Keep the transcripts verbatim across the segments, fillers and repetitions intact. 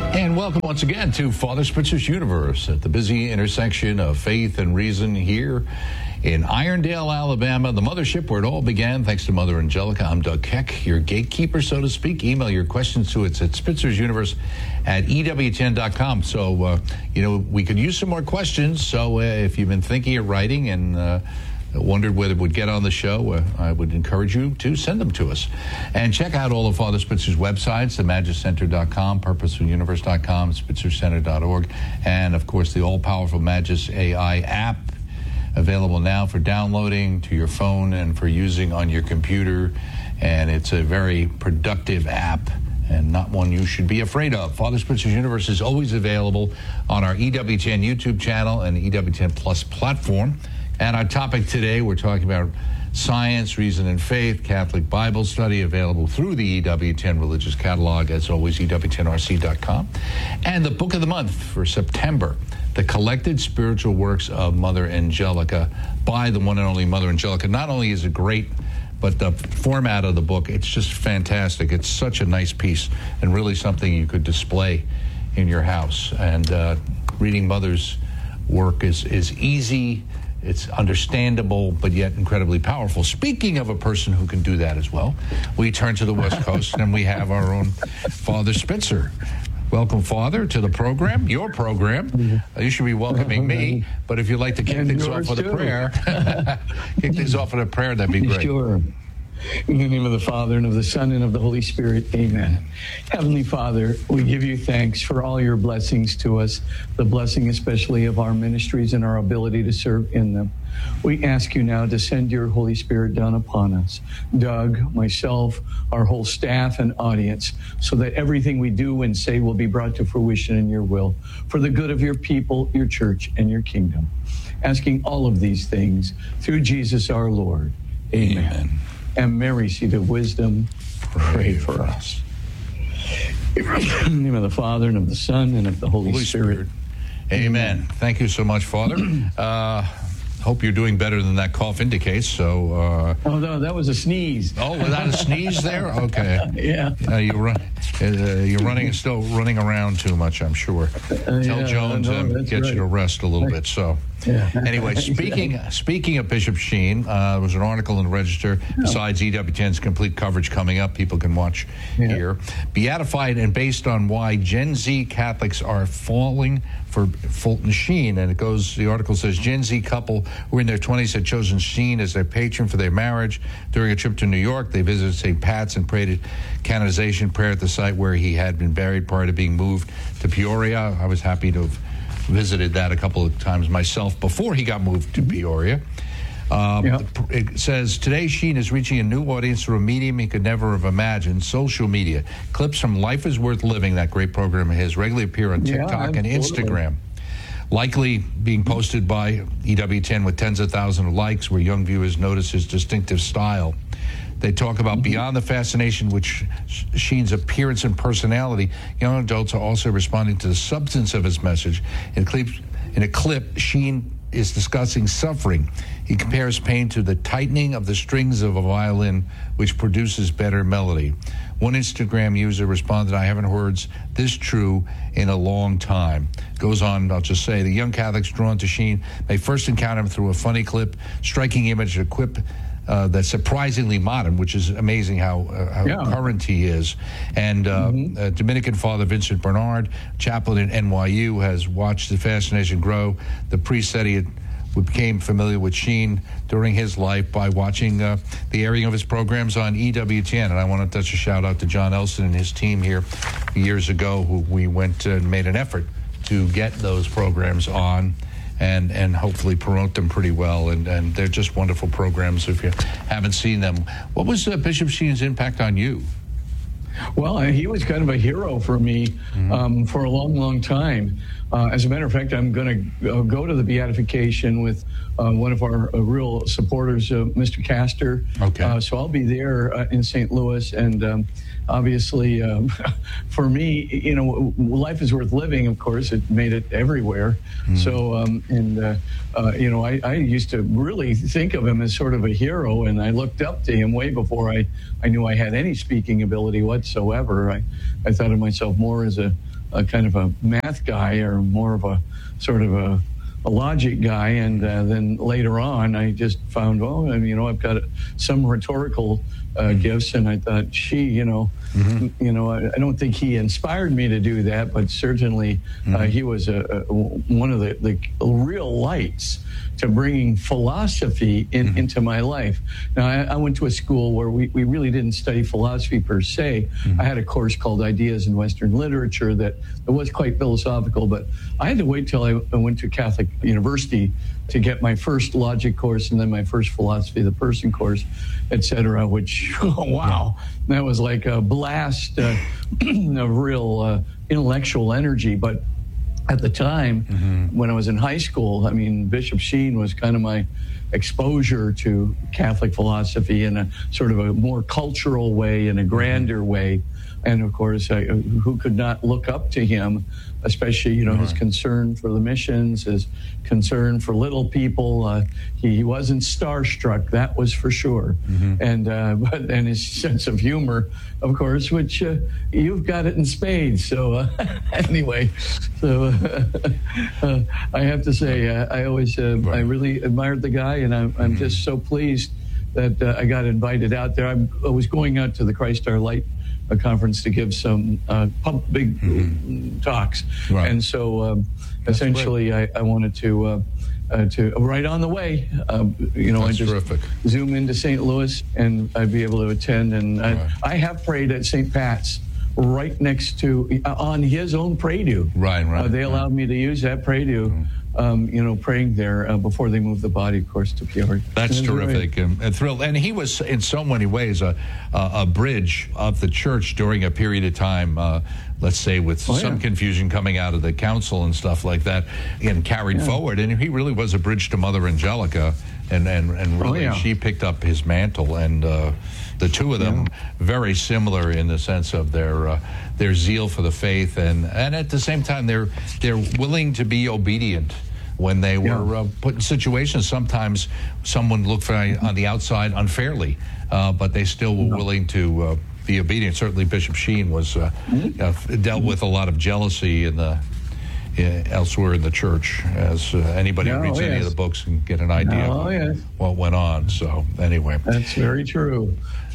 And welcome once again to Father Spitzer's Universe at the busy intersection of faith and reason here in Irondale, Alabama, the mothership where it all began. Thanks to Mother Angelica. I'm Doug Keck, your gatekeeper, so to speak. Email your questions to us at spitzer'suniverse at E W ten dot com. So, uh, you know, we could use some more questions. So uh, if you've been thinking of writing and uh, wondered whether it would get on the show, uh, I would encourage you to send them to us. And check out all of Father Spitzer's websites, the magis center dot com, purposeful universe dot com, spitzer center dot org, and, of course, the all-powerful Magis A I app, available now for downloading to your phone and for using on your computer. And it's a very productive app and not one you should be afraid of. Father Spitzer's Universe is always available on our E W ten YouTube channel and E W ten Plus platform. And our topic today, we're talking about science, reason, and faith, Catholic Bible study, available through the E W ten Religious Catalog, as always, E W ten R C dot com. And the book of the month for September, The Collected Spiritual Works of Mother Angelica by the one and only Mother Angelica. Not only is it great, but the format of the book, it's just fantastic. It's such a nice piece and really something you could display in your house. And uh, reading Mother's work is, is easy. It's understandable, but yet incredibly powerful. Speaking of a person who can do that as well, we turn to the West Coast and we have our own Father Spitzer. Welcome, Father, to the program, your program. Uh, you should be welcoming me, but if you'd like to kick and things off with too. a prayer, kick things off with a prayer, that'd be great. Sure. In the name of the Father, and of the Son, and of the Holy Spirit, amen. Heavenly Father, we give you thanks for all your blessings to us, the blessing especially of our ministries and our ability to serve in them. We ask you now to send your Holy Spirit down upon us, Doug, myself, our whole staff and audience, so that everything we do and say will be brought to fruition in your will, for the good of your people, your church, and your kingdom. Asking all of these things through Jesus our Lord. Amen. Amen. And Mary, seat of wisdom, pray for us. In the name of the Father, and of the Son, and of the Holy, Holy Spirit. Spirit. Amen. Thank you so much, Father. Uh, hope you're doing better than that cough indicates. So. Uh, oh no, that was a sneeze. Oh, was that a sneeze there? Okay. Yeah. Uh, you run. Uh, you're running, still running around too much, I'm sure. Uh, Tell yeah, Jones to no, get right. you to rest a little bit. So. Yeah. Anyway, speaking speaking of Bishop Sheen, uh, there was an article in the Register. Besides E W ten's complete coverage coming up, people can watch yeah. here. Beatified and based on why Gen Z Catholics are falling for Fulton Sheen. And it goes, the article says, Gen Z couple who were in their twenties had chosen Sheen as their patron for their marriage. During a trip to New York, they visited Saint Pat's and prayed a canonization prayer at the site where he had been buried prior to being moved to Peoria. I was happy to have visited that a couple of times myself before he got moved to Peoria. Um, yep. It says, today Sheen is reaching a new audience through a medium he could never have imagined, social media. Clips from Life is Worth Living, that great program of his, regularly appear on TikTok yeah, and Instagram. Likely being posted by E W ten with tens of thousands of likes, where young viewers notice his distinctive style. They talk about mm-hmm. beyond the fascination with Sheen's appearance and personality, young adults are also responding to the substance of his message. In a clip, in a clip Sheen is discussing suffering. He compares pain to the tightening of the strings of a violin, which produces better melody. One Instagram user responded, I haven't heard this true in a long time. Goes on, I'll just say, the young Catholics drawn to Sheen may first encounter him through a funny clip, striking image, a quip uh, that's surprisingly modern, which is amazing how, uh, how yeah. current he is. And uh, mm-hmm. uh, Dominican Father Vincent Bernard, chaplain at N Y U, has watched the fascination grow. The priest said he had became familiar with Sheen during his life by watching uh, the airing of his programs on E W ten. And I want to touch a shout out to John Elston and his team here years ago, who we went and made an effort to get those programs on and, and hopefully promote them pretty well. And, and they're just wonderful programs if you haven't seen them. What was uh, Bishop Sheen's impact on you? Well, he was kind of a hero for me mm-hmm. um, for a long, long time. Uh, as a matter of fact, I'm going to uh, go to the beatification with uh, one of our uh, real supporters, uh, Mister Castor. Okay. Uh, so I'll be there uh, in Saint Louis, and um, obviously, um, for me, you know, life is worth living. Of course, it made it everywhere. Mm. So, um, and uh, uh, you know, I, I used to really think of him as sort of a hero, and I looked up to him way before I, I knew I had any speaking ability whatsoever. I, I thought of myself more as a, a kind of a math guy, or more of a sort of a a logic guy, and uh, then later on I just found, well, you know, I've got some rhetorical uh, mm-hmm. gifts, and I thought, gee, you know, mm-hmm. you know, I, I don't think he inspired me to do that, but certainly mm-hmm. uh, he was a, a, one of the, the real lights to bringing philosophy in, mm-hmm. into my life. Now, I, I went to a school where we, we really didn't study philosophy per se. Mm-hmm. I had a course called Ideas in Western Literature that, that was quite philosophical, but I had to wait till I, I went to Catholic University to get my first logic course, and then my first philosophy of the person course, et cetera, which, oh, wow, that was like a blast uh, of real uh, intellectual energy. But at the time, mm-hmm. when I was in high school, I mean, Bishop Sheen was kind of my exposure to Catholic philosophy in a sort of a more cultural way, in a grander mm-hmm. way. And of course, I, who could not look up to him, especially, you know, right. his concern for the missions, his concern for little people. Uh, he, he wasn't starstruck, that was for sure. Mm-hmm. And uh, but and his sense of humor, of course, which uh, you've got it in spades. So uh, anyway, so uh, uh, I have to say, uh, I always, uh, right. I really admired the guy, and I'm, I'm mm-hmm. just so pleased that uh, I got invited out there. I'm, I was going out to the Christ Our Light a conference to give some uh, pub, big mm-hmm. talks, right. and so um, essentially I, I wanted to uh, uh, to right on the way, uh, you know, I just terrific. zoom into Saint Louis, and I'd be able to attend. And I, right. I have prayed at Saint Pat's, right next to uh, on his own pray-do. Right, right. Uh, they allowed right. me to use that pray-do. Mm-hmm. Um, you know, praying there uh, before they moved the body, of course, to Peoria. That's and terrific and, and thrilled. And he was, in so many ways, a, a, a bridge of the church during a period of time, uh, let's say, with oh, some yeah. confusion coming out of the council and stuff like that, and carried yeah. forward. And he really was a bridge to Mother Angelica, and, and, and really oh, yeah. she picked up his mantle. And uh, the two of them, yeah. very similar in the sense of their uh, their zeal for the faith, and, and at the same time, they're they're willing to be obedient when they were yeah. uh, put in situations. Sometimes someone looked for, on the outside unfairly, uh, but they still were no. willing to uh, be obedient. Certainly Bishop Sheen was uh, mm-hmm. uh, dealt with a lot of jealousy in the uh, elsewhere in the church, as uh, anybody no, reads yes. any of the books can get an idea no, of yes. what went on. So anyway. That's very true.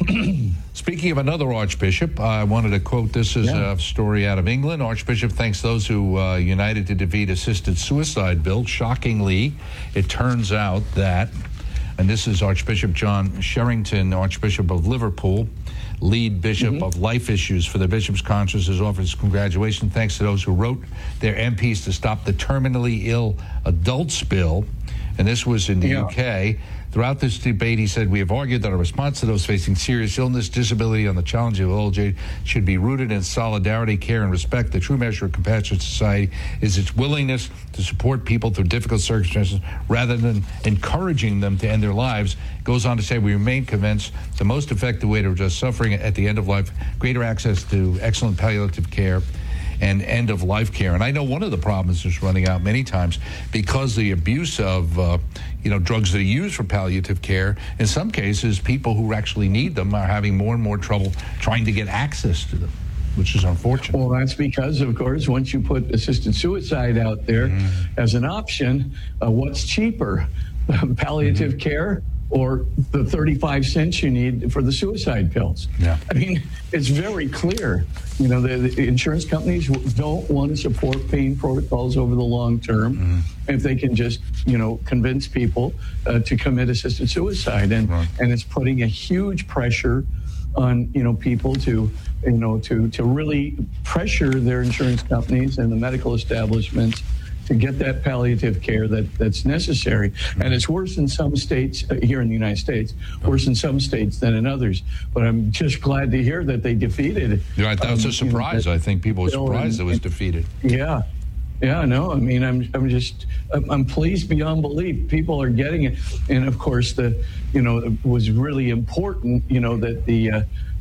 Speaking of another archbishop, I wanted to quote, this is yeah. a story out of England. Archbishop thanks those who uh, united to defeat assisted suicide bill. Shockingly, it turns out that, and this is Archbishop John Sherrington, Archbishop of Liverpool, lead bishop mm-hmm. of life issues for the Bishop's Conference, has offered his congratulations thanks to those who wrote their M Ps to stop the terminally ill adults bill. And this was in the yeah. U K. Throughout this debate, he said, we have argued that our response to those facing serious illness, disability, on the challenge of old age should be rooted in solidarity, care, and respect. The true measure of compassionate society is its willingness to support people through difficult circumstances rather than encouraging them to end their lives. Goes on to say, we remain convinced the most effective way to address suffering at the end of life, greater access to excellent palliative care, and end-of-life care. And I know one of the problems is running out many times because the abuse of, uh, you know, drugs that are used for palliative care, in some cases, people who actually need them are having more and more trouble trying to get access to them, which is unfortunate. Well, that's because, of course, once you put assisted suicide out there mm-hmm. as an option, uh, what's cheaper, palliative mm-hmm. care or the thirty-five cents you need for the suicide pills? Yeah. I mean, it's very clear. You know, the, the insurance companies don't want to support pain protocols over the long term mm-hmm. if they can just, you know, convince people uh, to commit assisted suicide. And, right. and it's putting a huge pressure on, you know, people to, you know, to, to really pressure their insurance companies and the medical establishments to get that palliative care that, that's necessary. Mm-hmm. And it's worse in some states, uh, here in the United States, worse in some states than in others. But I'm just glad to hear that they defeated. You're right, that was um, a surprise. You know, I think people were surprised and, it was defeated. Yeah. Yeah, no, I mean, I'm I'm just, I'm, I'm pleased beyond belief. People are getting it. And of course, the, you know, it was really important, you know, that the, uh,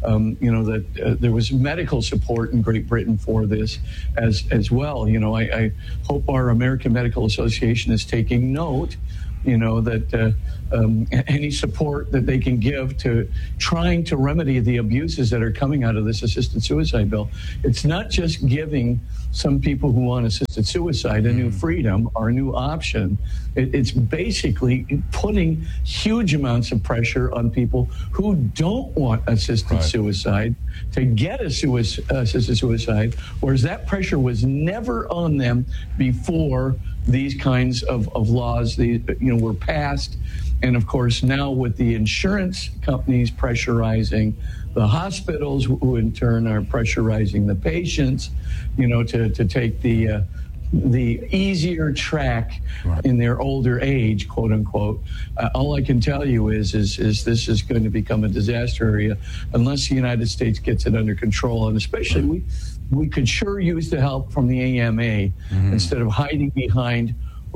um, you know, that uh, there was medical support in Great Britain for this as as well. You know, I, I hope our American Medical Association is taking note, you know, that uh, um, any support that they can give to trying to remedy the abuses that are coming out of this assisted suicide bill. It's not just giving some people who want assisted suicide a new freedom or a new option. It, it's basically putting huge amounts of pressure on people who don't want assisted right. suicide to get a suicide, assisted suicide, whereas that pressure was never on them before these kinds of, of laws, the, you know, were passed. And of course, now with the insurance companies pressurizing the hospitals, who in turn are pressurizing the patients, you know, to, to take the uh, the easier track right. in their older age, quote unquote. Uh, all I can tell you is, is, is this is going to become a disaster area unless the United States gets it under control. And especially right. we, we could sure use the help from the A M A mm-hmm. instead of hiding behind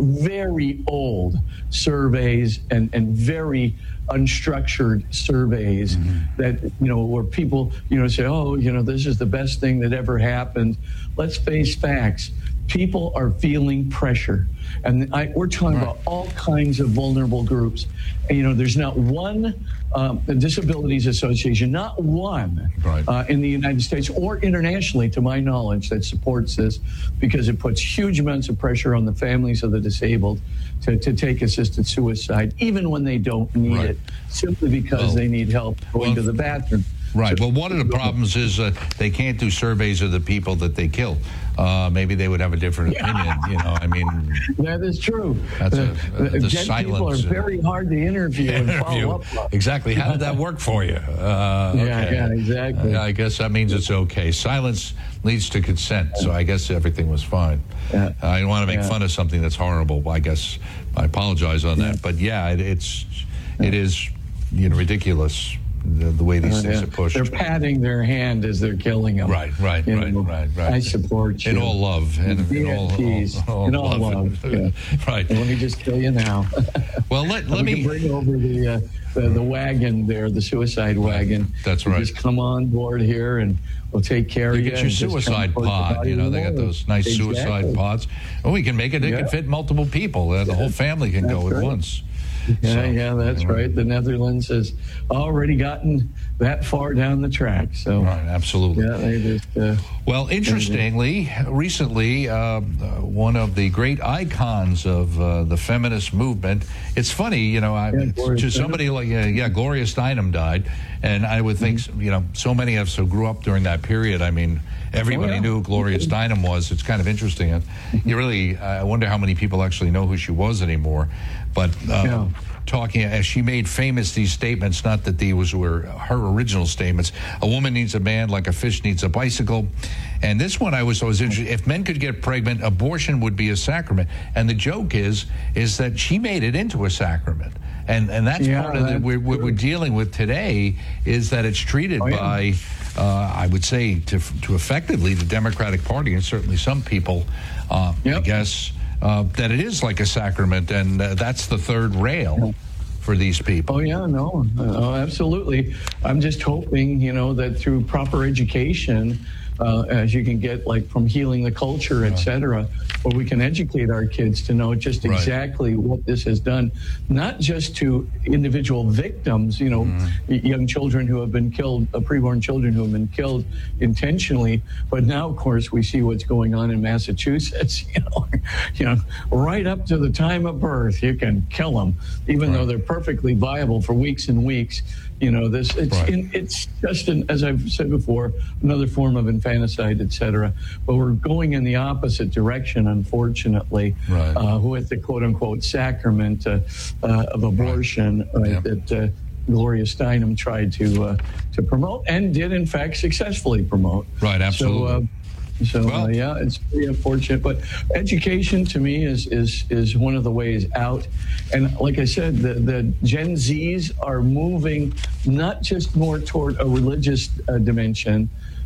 very old surveys and, and very unstructured surveys mm-hmm. that, you know, where people, you know, say, oh, you know, this is the best thing that ever happened. Let's face facts. People are feeling pressure. And I, we're talking right. about all kinds of vulnerable groups. And, you know, there's not one um, the Disabilities Association, not one right. uh, in the United States or internationally, to my knowledge, that supports this, because it puts huge amounts of pressure on the families of the disabled to, to take assisted suicide, even when they don't need right. it, simply because well, they need help going well, to the bathroom. Right. So, well, one of the problems is uh, they can't do surveys of the people that they kill. Uh, maybe they would have a different yeah. opinion. You know, I mean, that is true. That's a, uh, the Gen silence. People are very hard to interview and follow up on. Exactly. How did that work for you? Uh, okay. Yeah, yeah, exactly. Uh, I guess that means it's okay. Silence leads to consent, so I guess everything was fine. Yeah. Uh, I don't want to make yeah. fun of something that's horrible. I guess I apologize on yeah. that. But yeah, it, it's it is you know ridiculous. The, the way these oh, things yeah. are pushed. They're patting their hand as they're killing them. Right, right, you right, know, right, right. I support you. In all love. In, in, in all, all, all, in all love. love. Yeah. Right. And let me just kill you now. Well, let, let we me... can bring over the, uh, the, the wagon there, the suicide wagon. That's right. Just come on board here and we'll take care you of you. Get your suicide pod. You know, they got those nice exactly. suicide pods. Well, we can make it. It yeah. can fit multiple people. Uh, the yeah. whole family can That's go right. at once. Yeah, so, yeah, that's anyway. right. The Netherlands has already gotten that far down the track. So, right, absolutely. Yeah, they just. Uh, well, interestingly, recently, uh, one of the great icons of uh, the feminist movement. It's funny, you know, I, yeah, to somebody like uh, yeah, Gloria Steinem died, and I would think, mm-hmm. you know, so many of us who grew up during that period. I mean, everybody oh, yeah. knew who Gloria Steinem was. It's kind of interesting. And you really, I wonder how many people actually know who she was anymore. But uh, yeah. talking, as she made famous these statements, not that these were her original statements. A woman needs a man like a fish needs a bicycle. And this one I was always interested. If men could get pregnant, abortion would be a sacrament. And the joke is, is that she made it into a sacrament. And and that's yeah, part of the, we're, what we're dealing with today is that it's treated oh, yeah. by, uh, I would say, to to effectively the Democratic Party and certainly some people, uh, yep. I guess, uh, that it is like a sacrament, and uh, that's the third rail for these people. Oh, yeah, no, oh, absolutely. I'm just hoping, you know, that through proper education, Uh, as you can get, like from Healing the Culture, et cetera, where we can educate our kids to know just exactly right. what this has done, not just to individual victims, you know, mm. young children who have been killed, uh, preborn children who have been killed intentionally, but now, of course, we see what's going on in Massachusetts, you know, you know, right up to the time of birth, you can kill them, even right. though they're perfectly viable for weeks and weeks. You know, this it's right. in, it's just an, as I've said before, another form of infanticide, et cetera. But we're going in the opposite direction, unfortunately, right. uh, with the quote unquote sacrament uh, uh, of abortion right. Right, yep. that uh, Gloria Steinem tried to uh, to promote and did in fact successfully promote. Right, absolutely. So, uh, So well, uh, yeah, it's pretty unfortunate. But education to me is is is one of the ways out. And like I said, the, the Gen Zs are moving not just more toward a religious uh, dimension,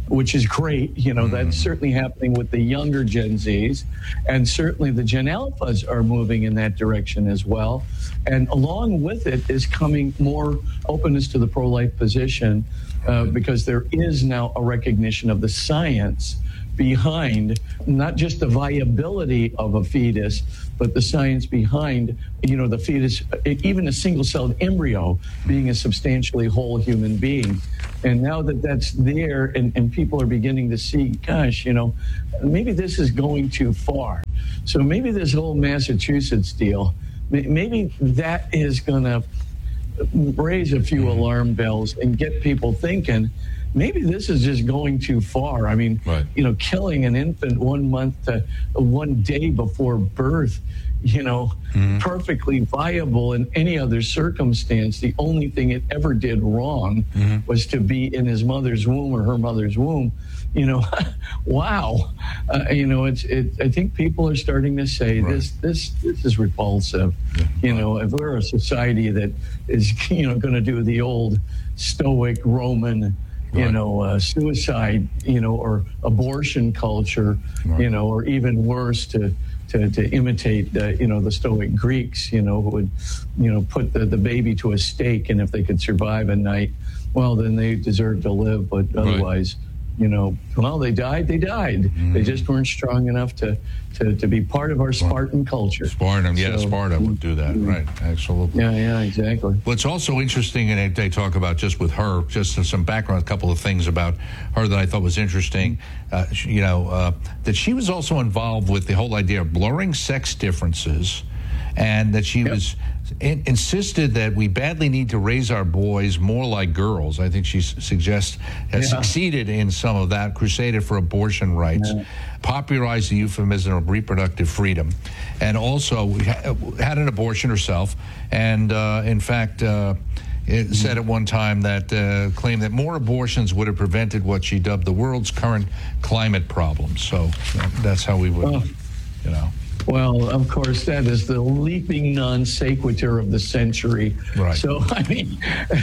which is great. You know, that's certainly happening with the younger Gen Zs, and certainly the Gen Alphas are moving in that direction as well. And along with it is coming more openness to the pro-life position, uh, because there is now a recognition of the science behind not just the viability of a fetus, but the science behind, you know, the fetus, even a single-celled embryo being a substantially whole human being. And now that that's there, and, and people are beginning to see, gosh, you know, maybe this is going too far. So maybe this whole Massachusetts deal, maybe that is going to raise a few alarm bells and get people thinking, maybe this is just going too far. I mean, right. you know, killing an infant one month to one day before birth, you know, mm-hmm. perfectly viable in any other circumstance. The only thing it ever did wrong mm-hmm. was to be in his mother's womb or her mother's womb. You know, wow. Uh, you know, it's. It, I think people are starting to say right. this. This. This is repulsive. Yeah. You know, if we're a society that is, you know, going to do the old stoic Roman, you right. know, uh, suicide, you know, or abortion culture, right. you know, or even worse, to to, to imitate, uh, you know, the Stoic Greeks, you know, who would, you know, put the, the baby to a stake, and if they could survive a night, well, then they deserve to live, but otherwise, right. you know, well, they died, they died. Mm. They just weren't strong enough to, to, to be part of our Spartan culture. Spartan, yeah, so, Sparta would do that, mm. right, absolutely. Yeah, yeah, exactly. What's also interesting, and they talk about just with her, just some background, a couple of things about her that I thought was interesting, uh, you know, uh, that she was also involved with the whole idea of blurring sex differences, and that she yep. was in, insisted that we badly need to raise our boys more like girls. I think she s- suggests has yeah. succeeded in some of that, crusaded for abortion rights, yeah. popularized the euphemism of reproductive freedom, and also ha- had an abortion herself, and uh, in fact uh, it mm-hmm. said at one time that uh, claimed that more abortions would have prevented what she dubbed the world's current climate problem. So uh, that's how we would, oh. you know. Well, of course, that is the leaping non sequitur of the century. Right. So, I mean,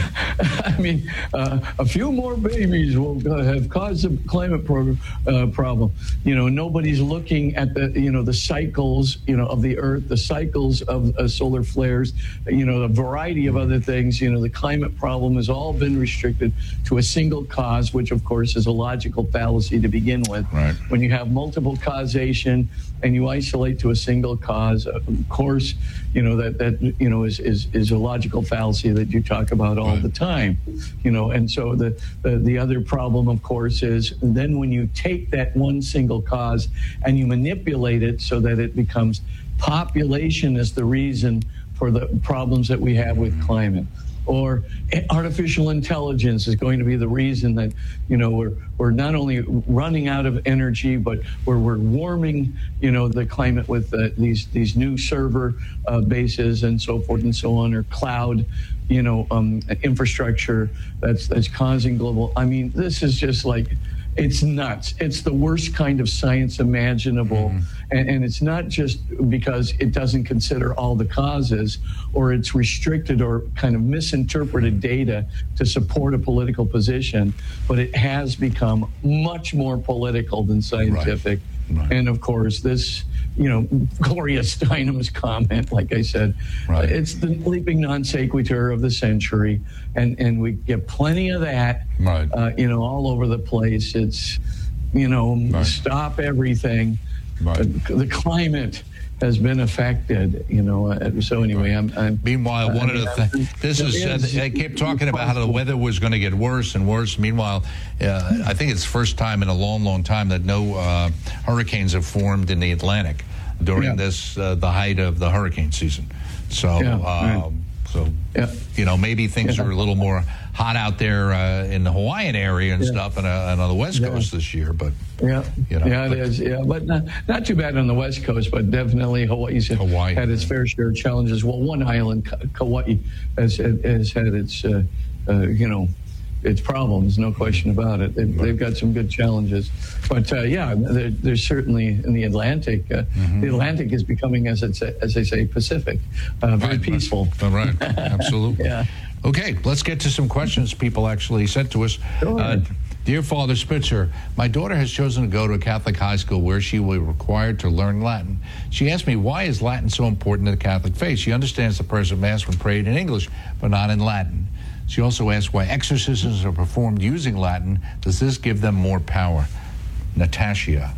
I mean, uh, a few more babies will have caused the climate pro- uh, problem. You know, nobody's looking at the, you know, the cycles, you know, of the Earth, the cycles of uh, solar flares, you know, a variety of other things. You know, the climate problem has all been restricted to a single cause, which, of course, is a logical fallacy to begin with. Right. When you have multiple causation and you isolate to a single cause, of course, you know, that, that you know, is, is, is a logical fallacy that you talk about all right. the time, you know, and so the, the, the other problem, of course, is then when you take that one single cause and you manipulate it so that it becomes population is the reason for the problems that we have with climate. Or artificial intelligence is going to be the reason that, you know, we're we're not only running out of energy, but we're we're warming, you know, the climate with uh, these these new server uh, bases and so forth and so on, or cloud, you know, um, infrastructure that's that's causing global. I mean, this is just like, it's nuts. It's the worst kind of science imaginable. Mm. And, and it's not just because it doesn't consider all the causes, or it's restricted or kind of misinterpreted data to support a political position, but it has become much more political than scientific. Right. Right. And of course, this, you know, Gloria Steinem's comment, like I said, right. it's the leaping non sequitur of the century, and, and we get plenty of that, right. uh, you know, all over the place. It's, you know, right. stop everything. Right. The, the climate has been affected, you know. Uh, so anyway, I'm. I'm Meanwhile, uh, one I of mean, the things, this is, uh, they kept talking about how the weather was going to get worse and worse. Meanwhile, uh, I think it's the first time in a long, long time that no uh, hurricanes have formed in the Atlantic during yeah. this, uh, the height of the hurricane season. So, yeah, um, right. so yeah. you know, maybe things yeah. are a little more hot out there uh, in the Hawaiian area and yeah. stuff, and, uh, and on the West Coast yeah. this year. But yeah, you know, yeah, but, it is. Yeah, but not, not too bad on the West Coast, but definitely Hawaii's Hawaii had its fair share of challenges. Well, one island, Kauai, has has had its, uh, uh, you know, its problems. No question about it. They've, right. they've got some good challenges, but uh, yeah, there, there's certainly in the Atlantic. Uh, mm-hmm. The Atlantic is becoming, as it's as they say, Pacific, uh, very right, peaceful. Right, right. Absolutely. yeah. Okay, let's get to some questions people actually sent to us. Sure. Uh, Dear Father Spitzer, my daughter has chosen to go to a Catholic high school where she will be required to learn Latin. She asked me, why is Latin so important to the Catholic faith? She understands the prayers of Mass when prayed in English, but not in Latin. She also asked why exorcisms are performed using Latin. Does this give them more power? Natasha.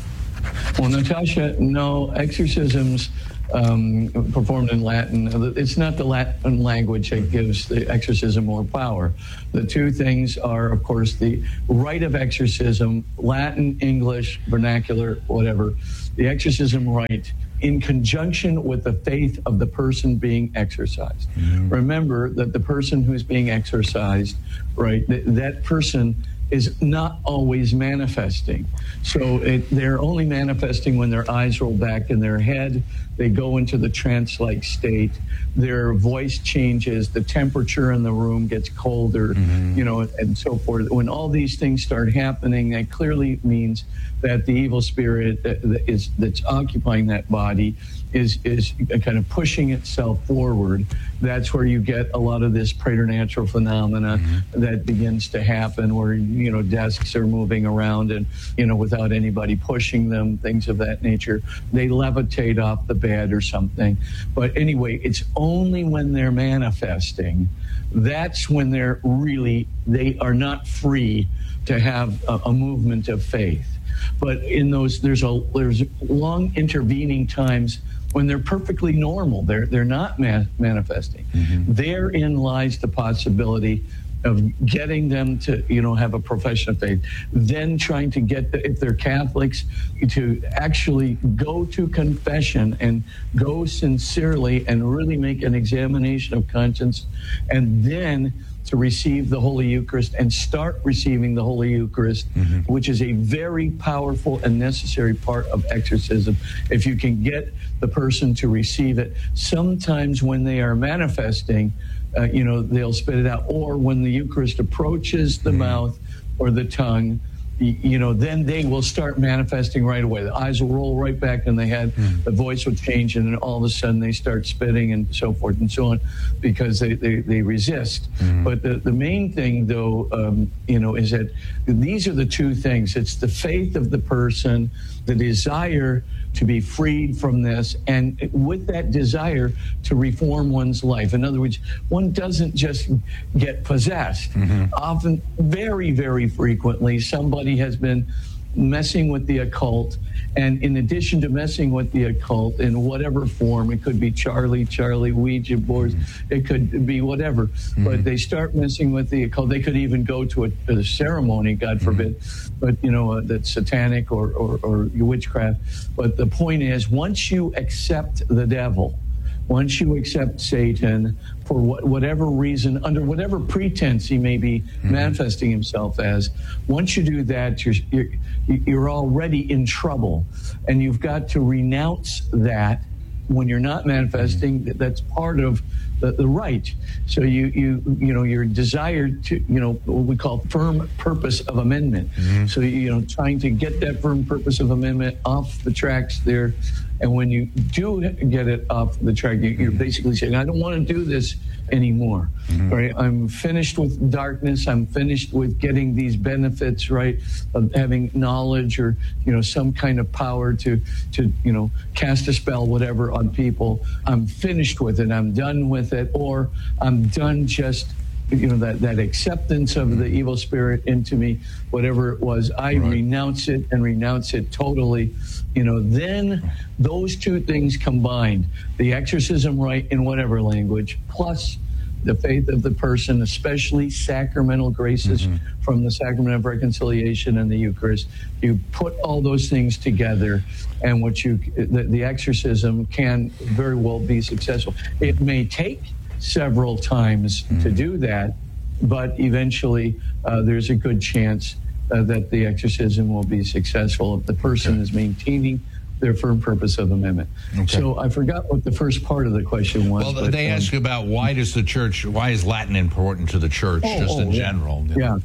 Well, Natasha, no, exorcisms um, performed in Latin, it's not the Latin language that gives the exorcism more power. The two things are, of course, the rite of exorcism, Latin, English, vernacular, whatever, the exorcism rite in conjunction with the faith of the person being exorcised. Mm-hmm. Remember that the person who's being exorcised, right, th- that person is not always manifesting. So it, they're only manifesting when their eyes roll back in their head, they go into the trance-like state, their voice changes, the temperature in the room gets colder, mm-hmm. you know, and so forth. When all these things start happening, that clearly means that the evil spirit that is, that's occupying that body is is kind of pushing itself forward. That's where you get a lot of this preternatural phenomena mm-hmm. that begins to happen, where, you know, desks are moving around and, you know, without anybody pushing them, things of that nature. They levitate off the bed or something. But anyway, it's only when they're manifesting, that's when they're really, they are not free to have a, a movement of faith. But in those, there's a there's long intervening times when they're perfectly normal. They're they're not ma- manifesting. Mm-hmm. Therein lies the possibility of getting them to, you know, have a profession of faith. Then trying to get, the, if they're Catholics, to actually go to confession and go sincerely and really make an examination of conscience, and then to receive the Holy Eucharist and start receiving the Holy Eucharist, mm-hmm. which is a very powerful and necessary part of exorcism. If you can get the person to receive it, sometimes when they are manifesting, uh, you know, they'll spit it out. Or when the Eucharist approaches the mm-hmm. mouth or the tongue, you know, then they will start manifesting right away. The eyes will roll right back in the head, mm. the voice will change, and then all of a sudden they start spitting and so forth and so on, because they, they, they resist. Mm. But the, the main thing, though, um, you know, is that these are the two things. It's the faith of the person, the desire to be freed from this, and with that desire to reform one's life. In other words, one doesn't just get possessed. Mm-hmm. Often, very, very frequently, somebody has been messing with the occult, and in addition to messing with the occult in whatever form, it could be Charlie, Charlie, Ouija boards, mm-hmm. it could be whatever, mm-hmm. but they start messing with the occult. They could even go to a, a ceremony, God forbid, mm-hmm. but, you know, uh, that's satanic or, or, or witchcraft. But the point is, once you accept the devil, once you accept Satan for what, whatever reason, under whatever pretense he may be mm-hmm. manifesting himself as, once you do that, you're, you're you're already in trouble, and you've got to renounce that when you're not manifesting. Mm-hmm. That's part of the, the right. So you you you know your desire to, you know, what we call firm purpose of amendment. Mm-hmm. So, you know, trying to get that firm purpose of amendment off the tracks there. And when you do get it off the track, you're basically saying, I don't want to do this anymore. Mm-hmm. Right? I'm finished with darkness. I'm finished with getting these benefits, right, of having knowledge or, you know, some kind of power to, to, you know, cast a spell, whatever, on people. I'm finished with it. I'm done with it. Or I'm done just, you know, that, that acceptance of the evil spirit into me, whatever it was, I right. renounce it and renounce it totally. You know, then those two things combined, the exorcism rite in whatever language, plus the faith of the person, especially sacramental graces mm-hmm. from the sacrament of reconciliation and the Eucharist, you put all those things together, and what you, the, the exorcism can very well be successful. It may take several times mm-hmm. to do that, but eventually uh, there's a good chance uh, that the exorcism will be successful if the person okay. is maintaining their firm purpose of amendment. Okay. So I forgot what the first part of the question was. Well, but, they um, ask about why does the church, why is Latin important to the church, oh, just oh, in yeah. general? Yeah.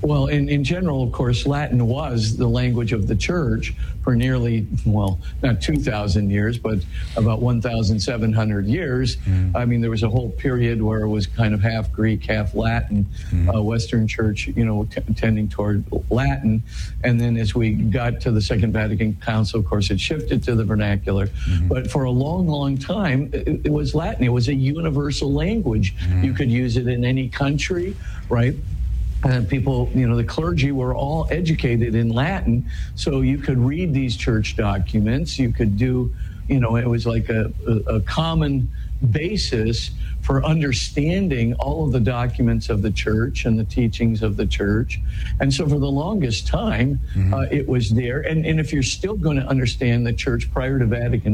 Well, in, in general, of course, Latin was the language of the church for nearly, well, not two thousand years, but about one thousand seven hundred years. Mm. I mean, there was a whole period where it was kind of half Greek, half Latin, mm. uh, Western Church, you know, t- tending toward Latin. And then as we got to the Second Vatican Council, of course, it shifted to the vernacular. Mm-hmm. But for a long, long time, it, it was Latin. It was a universal language. Mm. You could use it in any country, right? And people, you know, the clergy were all educated in Latin, so you could read these church documents. You could do, you know, it was like a, a, a common basis for understanding all of the documents of the church and the teachings of the church. And so for the longest time, mm-hmm. uh, it was there. And, and if you're still going to understand the church prior to Vatican